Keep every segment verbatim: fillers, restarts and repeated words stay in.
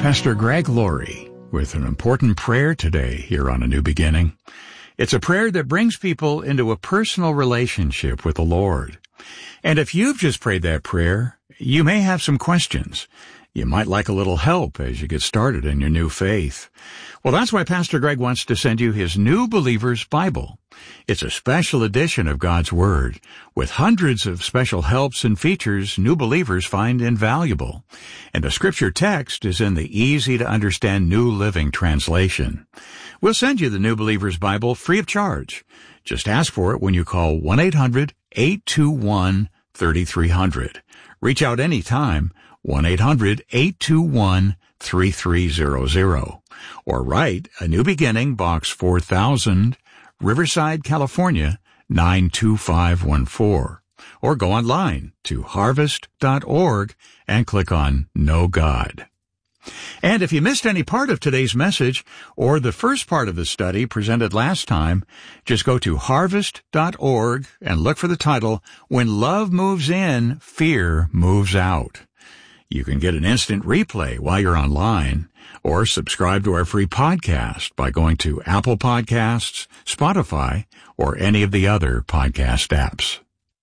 Pastor Greg Laurie with an important prayer today here on A New Beginning. It's a prayer that brings people into a personal relationship with the Lord. And if you've just prayed that prayer, you may have some questions. You might like a little help as you get started in your new faith. Well, that's why Pastor Greg wants to send you his New Believer's Bible. It's a special edition of God's Word with hundreds of special helps and features new believers find invaluable. And the scripture text is in the easy-to-understand New Living Translation. We'll send you the New Believer's Bible free of charge. Just ask for it when you call one eight hundred eight two one three three zero zero. Reach out anytime, one eight hundred eight two one three three zero zero. Or write A New Beginning, Box four thousand, Riverside, California, nine two five one four. Or go online to harvest dot org and click on Know God. And if you missed any part of today's message or the first part of the study presented last time, just go to harvest dot org and look for the title, When Love Moves In, Fear Moves Out. You can get an instant replay while you're online, or subscribe to our free podcast by going to Apple Podcasts, Spotify, or any of the other podcast apps.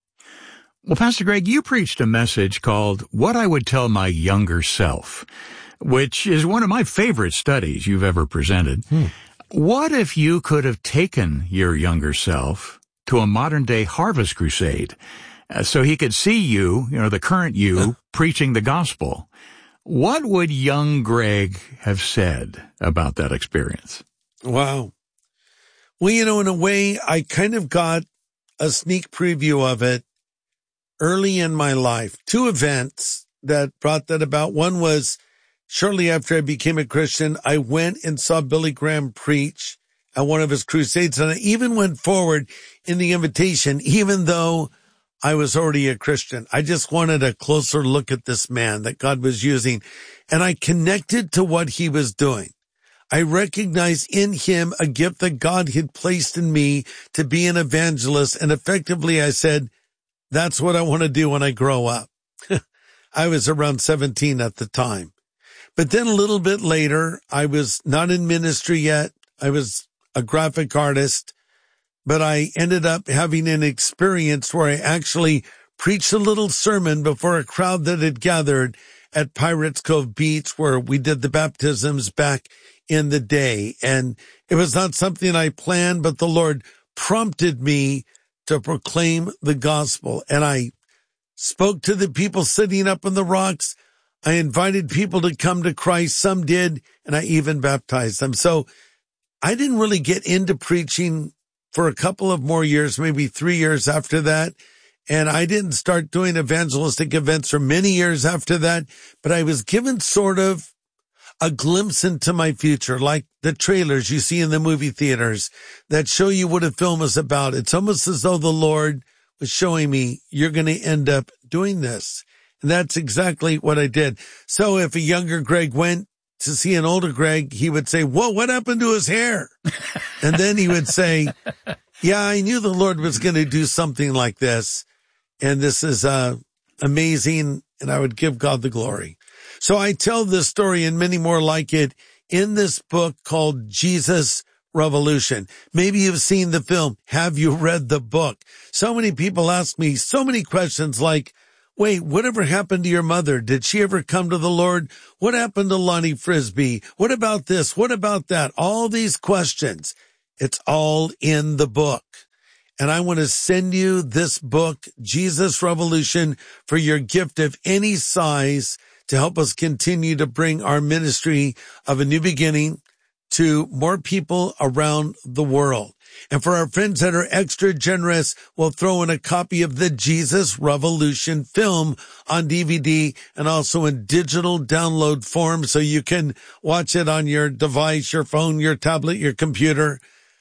Well, Pastor Greg, you preached a message called What I Would Tell My Younger Self, which is one of my favorite studies you've ever presented. Hmm. What if you could have taken your younger self to a modern-day harvest crusade uh, so he could see you, you know, the current you, preaching the gospel? What would young Greg have said about that experience? Wow. Well, you know, in a way, I kind of got a sneak preview of it early in my life. Two events that brought that about. One was shortly after I became a Christian, I went and saw Billy Graham preach at one of his crusades. And I even went forward in the invitation, even though I was already a Christian. I just wanted a closer look at this man that God was using. And I connected to what he was doing. I recognized in him a gift that God had placed in me to be an evangelist. And effectively, I said, that's what I want to do when I grow up. I was around seventeen at the time. But then a little bit later, I was not in ministry yet. I was a graphic artist. But I ended up having an experience where I actually preached a little sermon before a crowd that had gathered at Pirates Cove Beach, where we did the baptisms back in the day. And it was not something I planned, but the Lord prompted me to proclaim the gospel. And I spoke to the people sitting up on the rocks. I invited people to come to Christ. Some did, and I even baptized them. So I didn't really get into preaching for a couple of more years, maybe three years after that. And I didn't start doing evangelistic events for many years after that, but I was given sort of a glimpse into my future, like the trailers you see in the movie theaters that show you what a film is about. It's almost as though the Lord was showing me, you're going to end up doing this. And that's exactly what I did. So if a younger Greg went to see an older Greg, he would say, whoa, what happened to his hair? And then he would say, yeah, I knew the Lord was going to do something like this. And this is uh, amazing. And I would give God the glory. So I tell this story and many more like it in this book called Jesus Revolution. Maybe you've seen the film. Have you read the book? So many people ask me so many questions like, wait, whatever happened to your mother? Did she ever come to the Lord? What happened to Lonnie Frisbee? What about this? What about that? All these questions. It's all in the book. And I want to send you this book, Jesus Revolution, for your gift of any size to help us continue to bring our ministry of A New Beginning to more people around the world. And for our friends that are extra generous, we'll throw in a copy of the Jesus Revolution film on D V D and also in digital download form so you can watch it on your device, your phone, your tablet, your computer.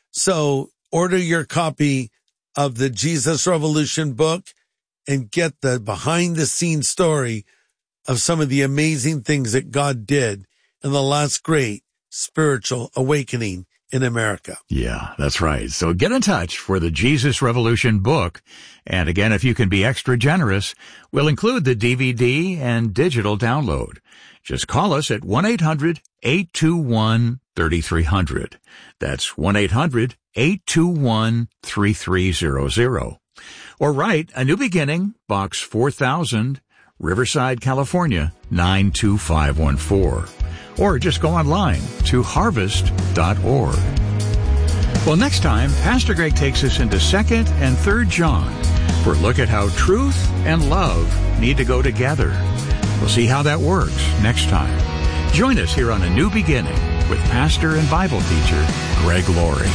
So order your copy of the Jesus Revolution book and get the behind the scenes story of some of the amazing things that God did in the last great spiritual awakening in America. Yeah, that's right. So get in touch for the Jesus Revolution book. And again, if you can be extra generous, we'll include the D V D and digital download. Just call us at one eight hundred eight two one three three zero zero. That's one eight hundred eight two one three three zero zero. Or write A New Beginning, Box four thousand, Riverside, California, nine two five one four. Or just go online to harvest dot org. Well, next time, Pastor Greg takes us into second and third John for a look at how truth and love need to go together. We'll see how that works next time. Join us here on A New Beginning with pastor and Bible teacher Greg Laurie.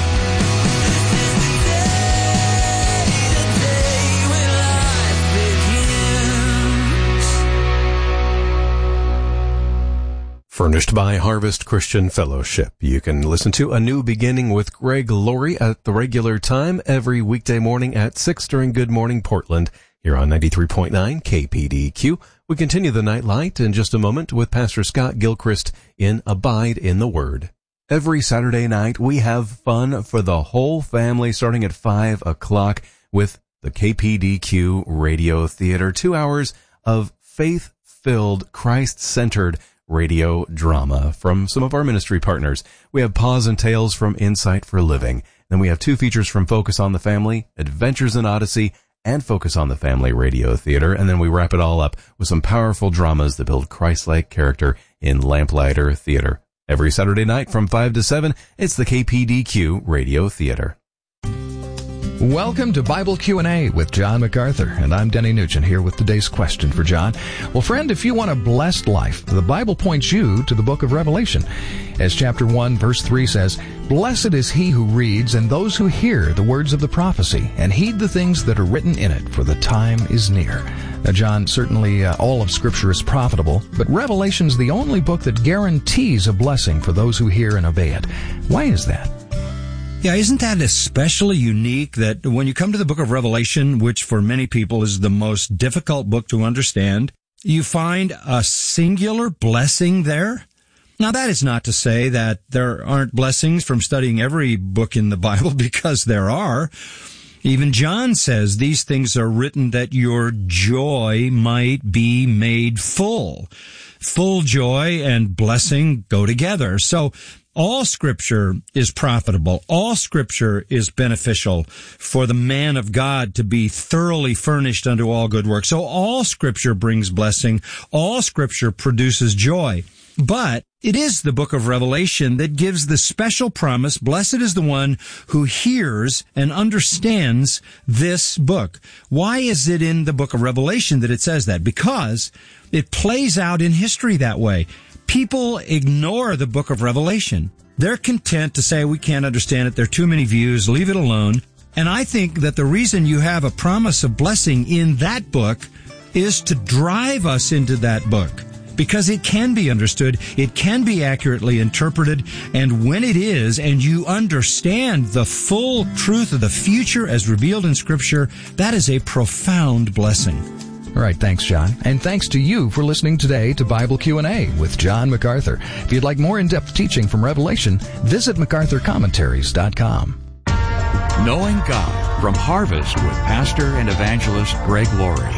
Furnished by Harvest Christian Fellowship. You can listen to A New Beginning with Greg Laurie at the regular time every weekday morning at six during Good Morning Portland here on ninety-three point nine K P D Q. We continue the night light in just a moment with Pastor Scott Gilchrist in Abide in the Word. Every Saturday night we have fun for the whole family starting at five o'clock with the K P D Q Radio Theater. Two hours of faith-filled, Christ-centered radio drama from some of our ministry partners. We have Paws and Tales from Insight for Living. Then we have two features from Focus on the Family, Adventures in Odyssey, and Focus on the Family Radio Theater. And then we wrap it all up with some powerful dramas that build Christ-like character in Lamplighter Theater. Every Saturday night from five to seven, it's the K P D Q Radio Theater. Welcome to Bible Q and A with John MacArthur, and I'm Denny Nugent here with today's question for John. Well, friend, if you want a blessed life, the Bible points you to the book of Revelation. As chapter one, verse three says, "Blessed is he who reads and those who hear the words of the prophecy and heed the things that are written in it, for the time is near." Now, John, certainly uh, all of Scripture is profitable, but Revelation's the only book that guarantees a blessing for those who hear and obey it. Why is that? Yeah, isn't that especially unique that when you come to the book of Revelation, which for many people is the most difficult book to understand, you find a singular blessing there? Now, that is not to say that there aren't blessings from studying every book in the Bible, because there are. Even John says these things are written that your joy might be made full. Full joy and blessing go together. So all Scripture is profitable. All Scripture is beneficial for the man of God to be thoroughly furnished unto all good works. So all Scripture brings blessing. All Scripture produces joy. But it is the book of Revelation that gives the special promise, blessed is the one who hears and understands this book. Why is it in the book of Revelation that it says that? Because it plays out in history that way. People ignore the book of Revelation. They're content to say, we can't understand it. There are too many views. Leave it alone. And I think that the reason you have a promise of blessing in that book is to drive us into that book, because it can be understood. It can be accurately interpreted. And when it is, and you understand the full truth of the future as revealed in Scripture, that is a profound blessing. All right, thanks, John. And thanks to you for listening today to Bible Q and A with John MacArthur. If you'd like more in-depth teaching from Revelation, visit macarthur commentaries dot com. Knowing God from Harvest with pastor and evangelist Greg Laurie.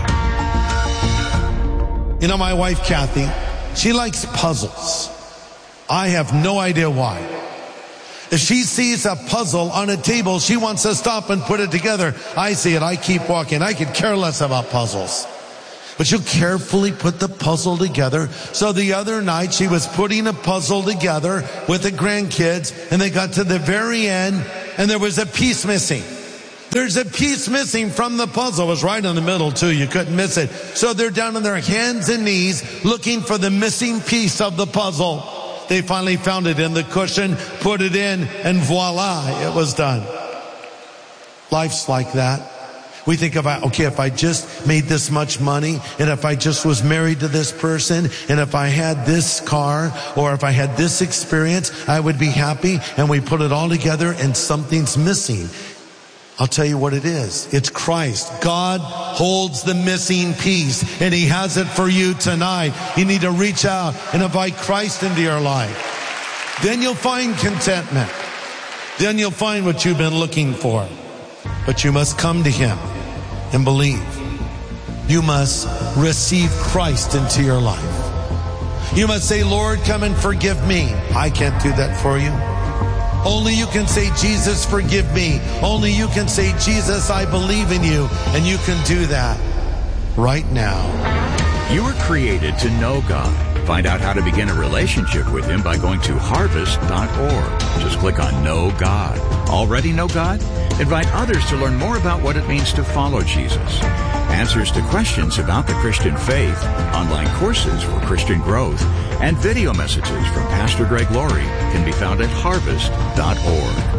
You know, my wife, Kathy, she likes puzzles. I have no idea why. If she sees a puzzle on a table, she wants to stop and put it together. I see it. I keep walking. I could care less about puzzles. But she'll carefully put the puzzle together. So the other night, she was putting a puzzle together with the grandkids, and they got to the very end, and there was a piece missing. There's a piece missing from the puzzle. It was right in the middle, too. You couldn't miss it. So they're down on their hands and knees looking for the missing piece of the puzzle. They finally found it in the cushion, put it in, and voila, it was done. Life's like that. We think about, okay, if I just made this much money, and if I just was married to this person, and if I had this car, or if I had this experience, I would be happy. And we put it all together and something's missing. I'll tell you what it is. It's Christ. God holds the missing piece, and He has it for you tonight. You need to reach out and invite Christ into your life. Then you'll find contentment. Then you'll find what you've been looking for. But you must come to him and believe. You must receive Christ into your life. You must say, Lord, come and forgive me. I can't do that for you. Only you can say, Jesus, forgive me. Only you can say, Jesus, I believe in you. And you can do that right now. You were created to know God. Find out how to begin a relationship with him by going to harvest dot org. Just click on Know God. Already know God? Invite others to learn more about what it means to follow Jesus. Answers to questions about the Christian faith, online courses for Christian growth, and video messages from Pastor Greg Laurie can be found at harvest dot org.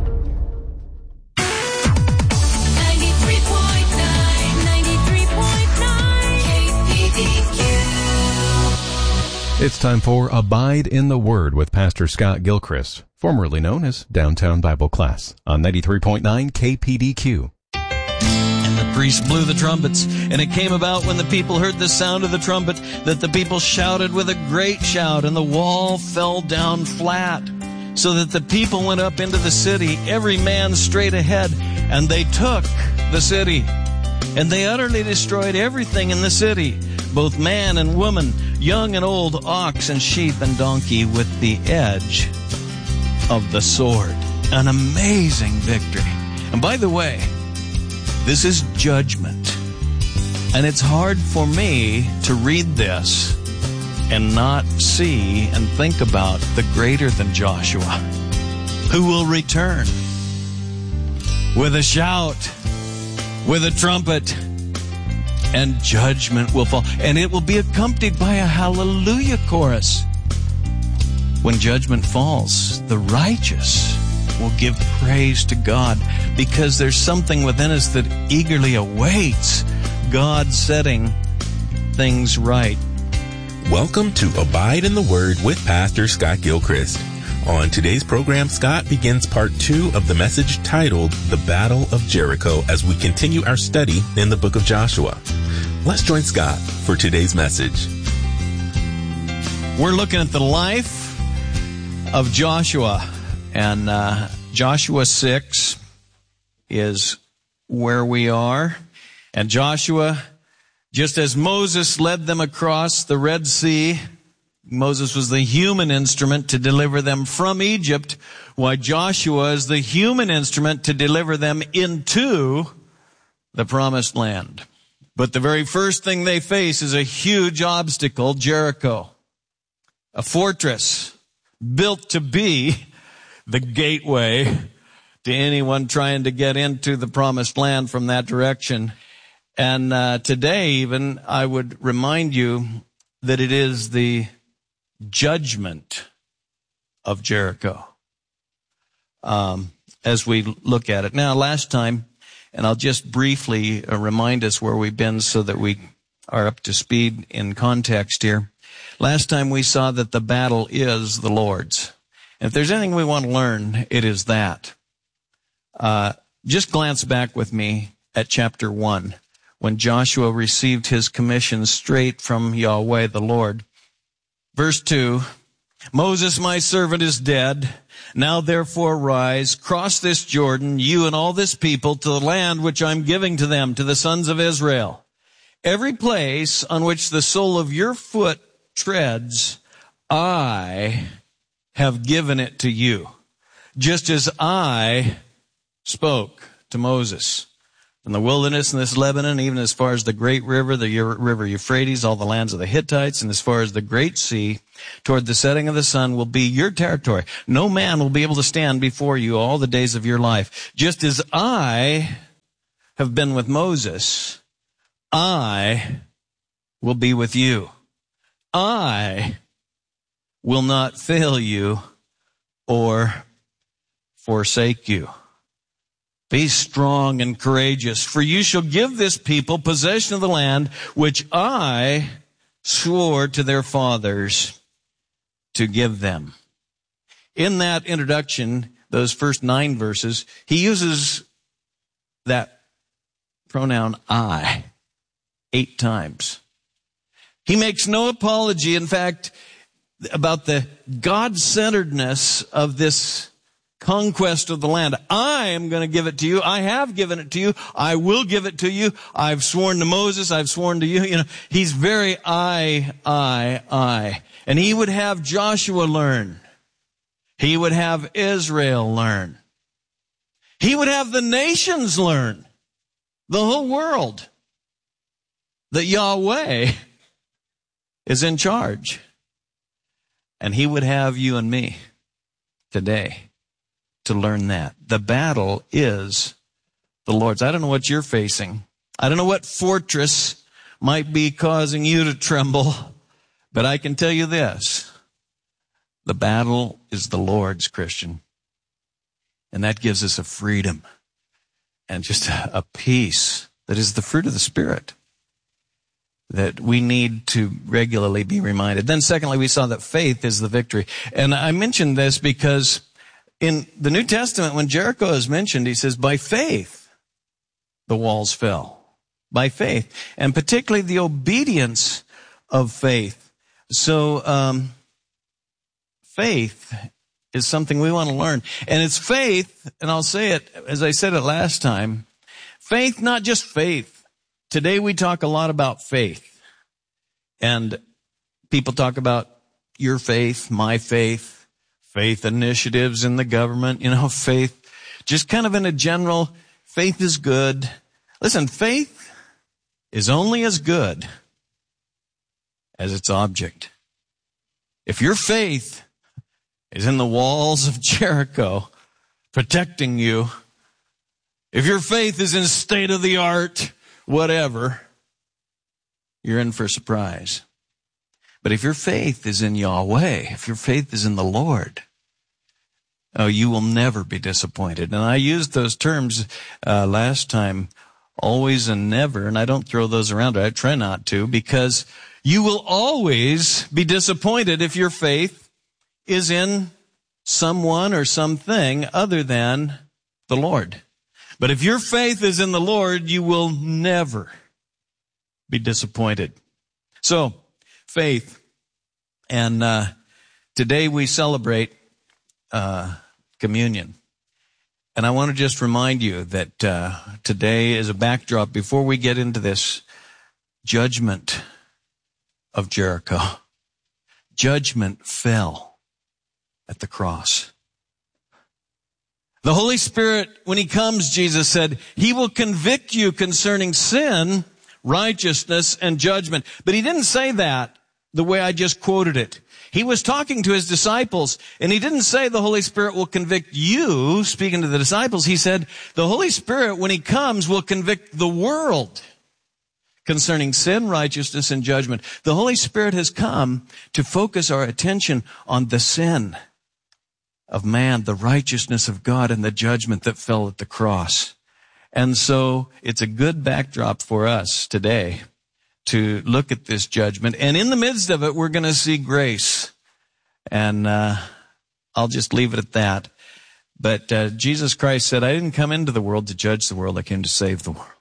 ninety-three point nine, ninety-three point nine K P D Q. It's time for Abide in the Word with Pastor Scott Gilchrist, formerly known as Downtown Bible Class, on ninety-three point nine K P D Q. And the priests blew the trumpets, and it came about when the people heard the sound of the trumpet that the people shouted with a great shout, and the wall fell down flat, so that the people went up into the city, every man straight ahead, and they took the city. And they utterly destroyed everything in the city, both man and woman, young and old, ox and sheep and donkey, with the edge of the sword. An amazing victory. And by the way, this is judgment. And it's hard for me to read this and not see and think about the greater than Joshua, who will return with a shout, with a trumpet, and judgment will fall. And it will be accompanied by a hallelujah chorus. When judgment falls, the righteous will give praise to God, because there's something within us that eagerly awaits God setting things right. Welcome to Abide in the Word with Pastor Scott Gilchrist. On today's program, Scott begins part two of the message titled The Battle of Jericho as we continue our study in the book of Joshua. Let's join Scott for today's message. We're looking at the life of Joshua, and uh, Joshua six is where we are. And Joshua, just as Moses led them across the Red Sea, Moses was the human instrument to deliver them from Egypt, while Joshua is the human instrument to deliver them into the promised land. But the very first thing they face is a huge obstacle, Jericho, a fortress built to be the gateway to anyone trying to get into the promised land from that direction. And uh, today even, I would remind you that it is the judgment of Jericho um, as we look at it. Now, last time, and I'll just briefly uh, remind us where we've been so that we are up to speed in context here. Last time we saw that the battle is the Lord's. And if there's anything we want to learn, it is that. Uh, just glance back with me at chapter one, when Joshua received his commission straight from Yahweh the Lord. Verse two, Moses, my servant, is dead. Now therefore rise, cross this Jordan, you and all this people, to the land which I'm giving to them, to the sons of Israel. Every place on which the sole of your foot treads, I have given it to you, just as I spoke to Moses. From the wilderness in this Lebanon, even as far as the great river, the river Euphrates, all the lands of the Hittites, and as far as the great sea, toward the setting of the sun will be your territory. No man will be able to stand before you all the days of your life. Just as I have been with Moses, I will be with you. I will not fail you or forsake you. Be strong and courageous, for you shall give this people possession of the land which I swore to their fathers to give them. In that introduction, those first nine verses, he uses that pronoun I eight times. He makes no apology, in fact, about the God-centeredness of this conquest of the land. I am going to give it to you. I have given it to you. I will give it to you. I've sworn to Moses. I've sworn to you. You know, he's very I, I, I. And he would have Joshua learn. He would have Israel learn. He would have the nations learn. The whole world. That Yahweh is in charge. And he would have you and me today to learn that. The battle is the Lord's. I don't know what you're facing. I don't know what fortress might be causing you to tremble, but I can tell you this. The battle is the Lord's, Christian. And that gives us a freedom and just a, a peace that is the fruit of the Spirit that we need to regularly be reminded. Then secondly, we saw that faith is the victory. And I mentioned this because in the New Testament, when Jericho is mentioned, he says, by faith, the walls fell. By faith. And particularly the obedience of faith. So, um, faith is something we want to learn. And it's faith, and I'll say it as I said it last time, faith, not just faith. Today we talk a lot about faith. And people talk about your faith, my faith, faith initiatives in the government, you know, faith, just kind of in a general, faith is good. Listen, faith is only as good as its object. If your faith is in the walls of Jericho protecting you, if your faith is in state of the art, whatever, you're in for a surprise. But if your faith is in Yahweh, if your faith is in the Lord, oh, you will never be disappointed. And I used those terms uh, last time, always and never, and I don't throw those around. I try not to, because you will always be disappointed if your faith is in someone or something other than the Lord. But if your faith is in the Lord, you will never be disappointed. So, faith. And uh, today we celebrate uh, communion. And I want to just remind you that uh, today is a backdrop before we get into this judgment of Jericho. Judgment fell at the cross. The Holy Spirit, when he comes, Jesus said, he will convict you concerning sin, righteousness, and judgment. But he didn't say that the way I just quoted it. He was talking to his disciples, and he didn't say the Holy Spirit will convict you, speaking to the disciples. He said the Holy Spirit, when he comes, will convict the world concerning sin, righteousness, and judgment. The Holy Spirit has come to focus our attention on the sin of man, the righteousness of God, and the judgment that fell at the cross. And so it's a good backdrop for us today to look at this judgment. And in the midst of it, we're going to see grace. And uh, I'll just leave it at that. But uh, Jesus Christ said, I didn't come into the world to judge the world. I came to save the world.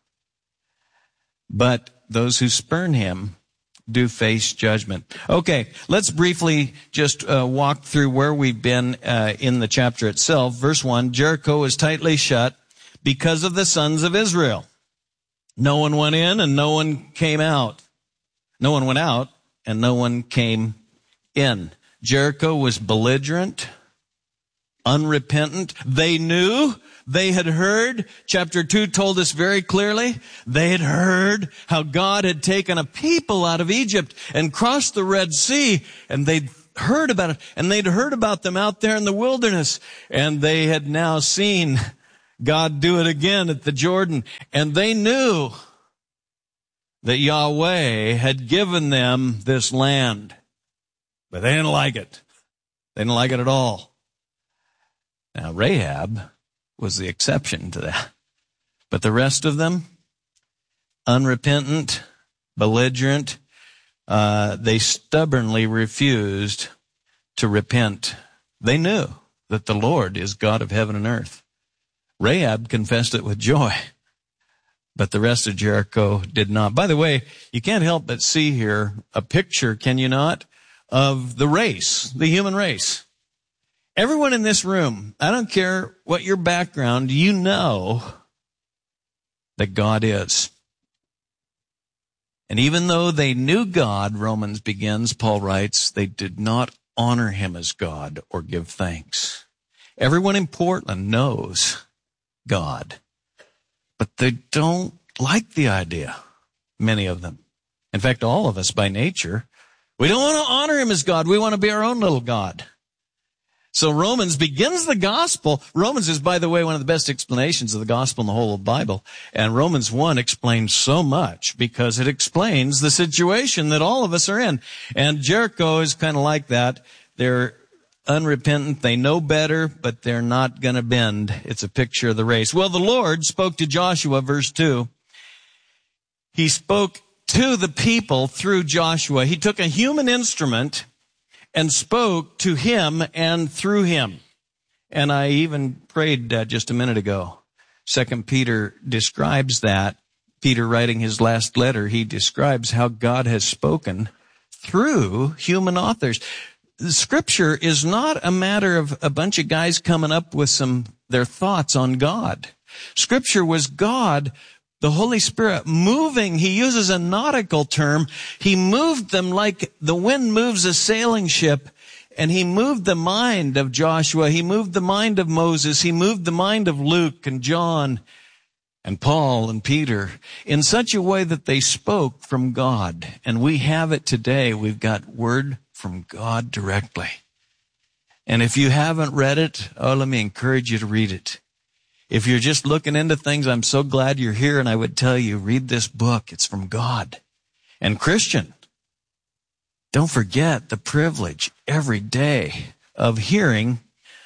But those who spurn him do face judgment. Okay, let's briefly just uh, walk through where we've been uh, in the chapter itself. Verse one, Jericho is tightly shut because of the sons of Israel. No one went in and no one came out. No one went out and no one came in. Jericho was belligerent, unrepentant. They knew, they had heard. Chapter two told us very clearly, they had heard how God had taken a people out of Egypt and crossed the Red Sea, and they'd heard about it, and they'd heard about them out there in the wilderness, and they had now seen God do it again at the Jordan, and they knew that Yahweh had given them this land, but they didn't like it. They didn't like it at all. Now, Rahab was the exception to that. But the rest of them, unrepentant, belligerent, uh, they stubbornly refused to repent. They knew that the Lord is God of heaven and earth. Rahab confessed it with joy, but the rest of Jericho did not. By the way, you can't help but see here a picture, can you not, of the race, the human race. Everyone in this room, I don't care what your background, you know that God is. And even though they knew God, Romans begins, Paul writes, they did not honor him as God or give thanks. Everyone in Portland knows God, but they don't like the idea, many of them. In fact, all of us by nature, we don't want to honor him as God. We want to be our own little God. So Romans begins the gospel. Romans is, by the way, one of the best explanations of the gospel in the whole of the Bible. And Romans one explains so much because it explains the situation that all of us are in. And Jericho is kind of like that. They're unrepentant. They know better, but they're not going to bend. It's a picture of the race. Well, the Lord spoke to Joshua, verse two. He spoke to the people through Joshua. He took a human instrument and spoke to him and through him. And I even prayed uh, just a minute ago. Second Peter describes that. Peter writing his last letter, he describes how God has spoken through human authors. The scripture is not a matter of a bunch of guys coming up with some their thoughts on God. Scripture was God, the Holy Spirit, moving. He uses a nautical term. He moved them like the wind moves a sailing ship, and he moved the mind of Joshua. He moved the mind of Moses. He moved the mind of Luke and John and Paul and Peter in such a way that they spoke from God. And we have it today. We've got word from God directly. And if you haven't read it, oh, let me encourage you to read it. If you're just looking into things, I'm so glad you're here, and I would tell you, read this book. It's from God. And Christian, don't forget the privilege every day of hearing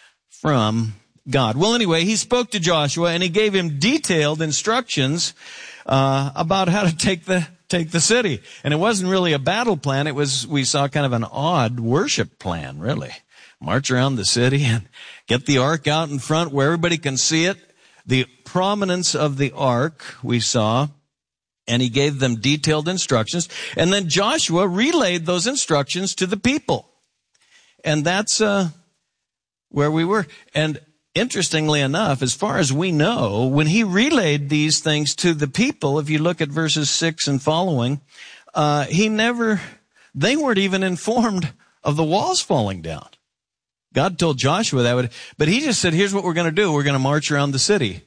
from God. Well, anyway, he spoke to Joshua, and he gave him detailed instructions uh, about how to take the take the city. And it wasn't really a battle plan. It was, we saw kind of an odd worship plan, really. March around the city and get the ark out in front where everybody can see it. The prominence of the ark we saw, and he gave them detailed instructions. And then Joshua relayed those instructions to the people. And that's uh, where we were. And interestingly enough, as far as we know, when he relayed these things to the people, if you look at verses six and following, uh, he never, they weren't even informed of the walls falling down. God told Joshua that would, but he just said, here's what we're going to do. We're going to march around the city.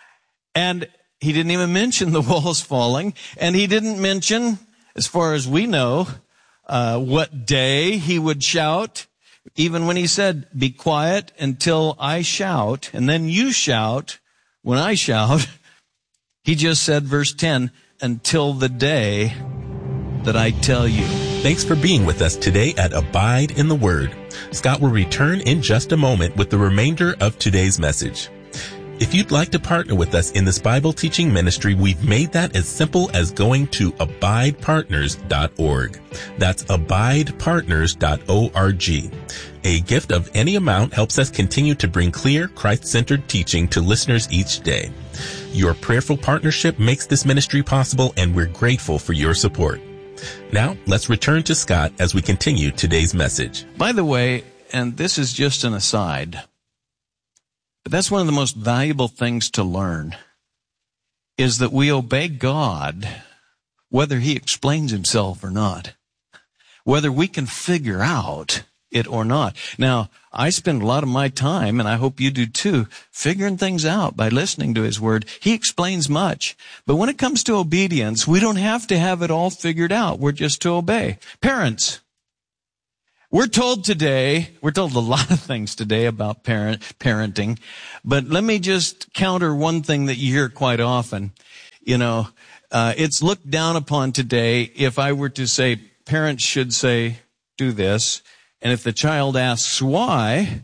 And he didn't even mention the walls falling. And he didn't mention, as far as we know, uh, what day he would shout. Even when he said, be quiet until I shout, and then you shout when I shout. He just said, verse ten, until the day that I tell you. Thanks for being with us today at Abide in the Word. Scott will return in just a moment with the remainder of today's message. If you'd like to partner with us in this Bible teaching ministry, we've made that as simple as going to abide partners dot org. That's abide partners dot org. A gift of any amount helps us continue to bring clear, Christ-centered teaching to listeners each day. Your prayerful partnership makes this ministry possible, and we're grateful for your support. Now, let's return to Scott as we continue today's message. By the way, and this is just an aside, but that's one of the most valuable things to learn, is that we obey God whether he explains himself or not, whether we can figure out it or not. Now, I spend a lot of my time, and I hope you do too, figuring things out by listening to his word. He explains much. But when it comes to obedience, we don't have to have it all figured out. We're just to obey. Parents, we're told today, we're told a lot of things today about parent, parenting, but let me just counter one thing that you hear quite often. You know, uh, it's looked down upon today if I were to say, parents should say, do this. And if the child asks why,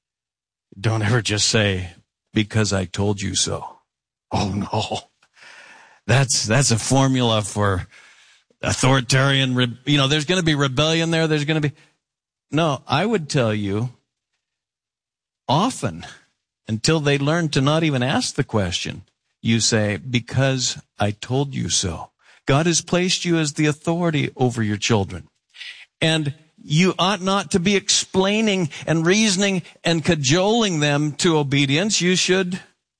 don't ever just say, because I told you so. Oh no. That's, that's a formula for authoritarian, re- you know, there's going to be rebellion there. There's going to be, no, I would tell you often until they learn to not even ask the question, you say, because I told you so. God has placed you as the authority over your children. And you ought not to be explaining and reasoning and cajoling them to obedience. You should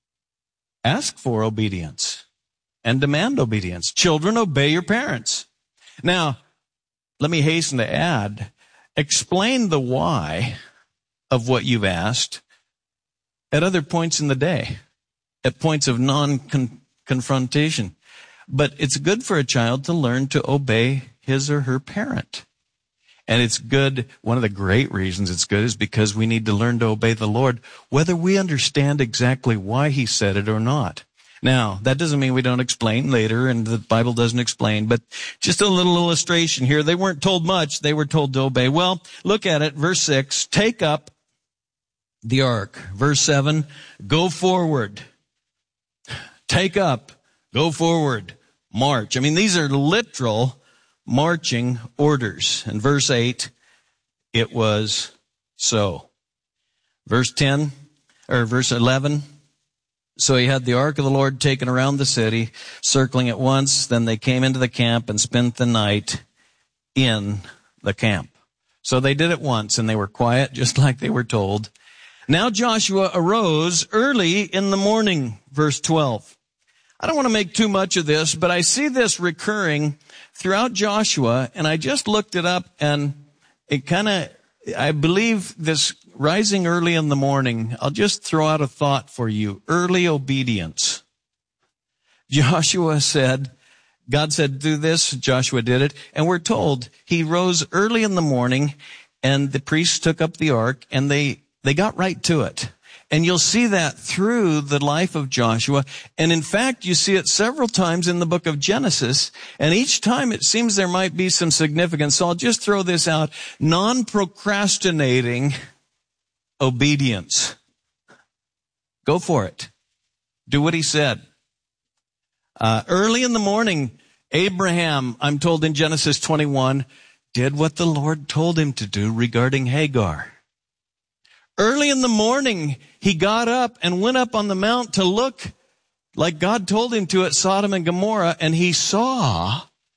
ask for obedience and demand obedience. Children, obey your parents. Now, let me hasten to add, explain the why of what you've asked at other points in the day, at points of non-confrontation. But it's good for a child to learn to obey his or her parent. And it's good, one of the great reasons it's good is because we need to learn to obey the Lord, whether we understand exactly why he said it or not. Now, that doesn't mean we don't explain later, and the Bible doesn't explain, but just a little illustration here. They weren't told much. They were told to obey. Well, look at it. Verse six, take up the ark. Verse seven, go forward. Take up, go forward, march. I mean, these are literal marching orders. And verse eight, it was so. Verse ten, or verse eleven, so he had the ark of the Lord taken around the city, circling it once. Then they came into the camp and spent the night in the camp. So they did it once, and they were quiet, just like they were told. Now Joshua arose early in the morning, verse twelve. I don't want to make too much of this, but I see this recurring throughout Joshua, and I just looked it up, and it kind of, I believe this rising early in the morning, I'll just throw out a thought for you. Early obedience. Joshua said, God said, do this. Joshua did it. And we're told he rose early in the morning, and the priests took up the ark, and they, they got right to it. And you'll see that through the life of Joshua. And in fact, you see it several times in the book of Genesis. And each time it seems there might be some significance. So I'll just throw this out. Non-procrastinating obedience. Go for it. Do what he said. Uh, early in the morning, Abraham, I'm told in Genesis twenty-one, did what the Lord told him to do regarding Hagar. Early in the morning, he got up and went up on the mount to look like God told him to at Sodom and Gomorrah, and he saw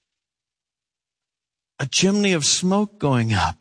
a chimney of smoke going up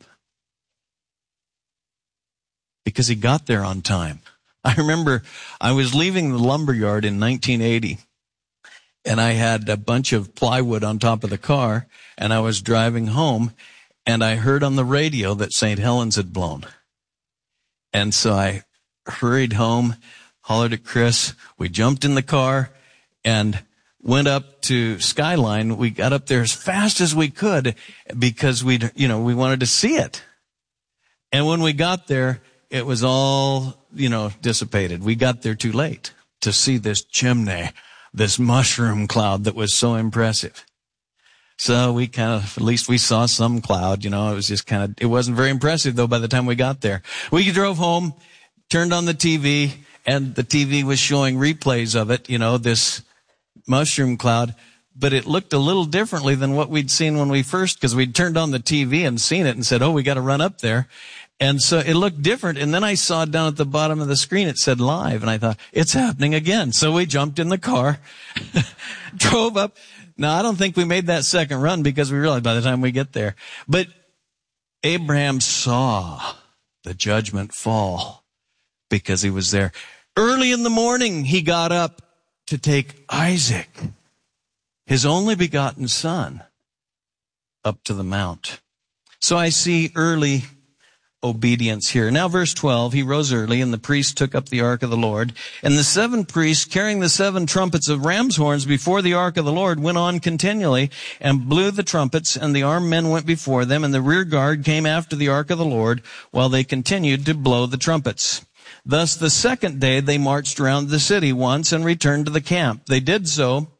because he got there on time. I remember I was leaving the lumber yard in nineteen eighty, and I had a bunch of plywood on top of the car, and I was driving home, and I heard on the radio that Saint Helens had blown. And so I hurried home, hollered at Chris. We jumped in the car and went up to Skyline. We got up there as fast as we could because we, you know, we wanted to see it. And when we got there, it was all, you know, dissipated. We got there too late to see this chimney, this mushroom cloud that was so impressive. So we kind of, at least we saw some cloud, you know, it was just kind of, it wasn't very impressive though by the time we got there. We drove home, turned on the T V, and the T V was showing replays of it, you know, this mushroom cloud, but it looked a little differently than what we'd seen when we first, because we'd turned on the T V and seen it and said, oh, we got to run up there. And so it looked different. And then I saw down at the bottom of the screen, it said live. And I thought, it's happening again. So we jumped in the car, drove up. Now, I don't think we made that second run because we realized by the time we get there. But Abraham saw the judgment fall because he was there. Early in the morning, he got up to take Isaac, his only begotten son, up to the mount. So I see early obedience here. Now verse twelve, he rose early, and the priests took up the ark of the Lord. And the seven priests, carrying the seven trumpets of ram's horns before the ark of the Lord, went on continually and blew the trumpets, and the armed men went before them, and the rear guard came after the ark of the Lord, while they continued to blow the trumpets. Thus the second day they marched around the city once and returned to the camp. They did so